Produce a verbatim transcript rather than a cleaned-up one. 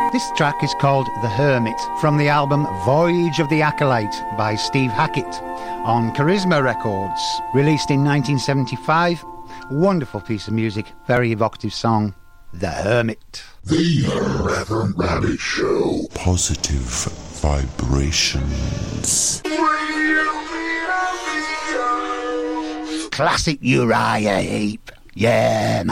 This track is called The Hermit from the album Voyage of the Acolyte by Steve Hackett on Charisma Records, released in nineteen seventy-five. Wonderful piece of music, very evocative song, The Hermit. The Reverend Rabbit Show. Positive vibrations. Classic Uriah Heep. Yeah, man.